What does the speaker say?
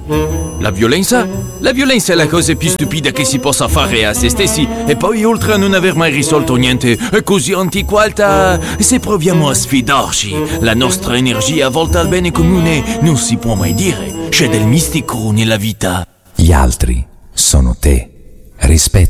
La violenza? La violenza è la cosa più stupida che si possa fare a se stessi e poi oltre a non aver mai risolto niente è così antiquata. Se proviamo a sfidarci, la nostra energia volta al bene comune non si può mai dire. C'è del mistico nella vita. Gli altri sono te. Rispetta.